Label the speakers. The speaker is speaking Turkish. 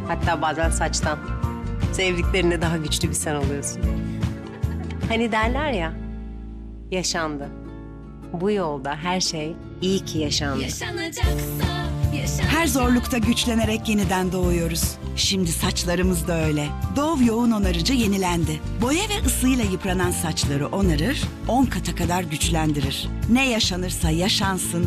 Speaker 1: Hatta bazen saçtan. Sevdiklerine daha güçlü bir sen oluyorsun. Hani derler ya, yaşandı. Bu yolda her şey iyi ki yaşandı.
Speaker 2: Her zorlukta güçlenerek yeniden doğuyoruz. Şimdi saçlarımız da öyle. Dove yoğun onarıcı yenilendi. Boya ve ısıyla yıpranan saçları onarır, 10 kata kadar güçlendirir. Ne yaşanırsa yaşansın,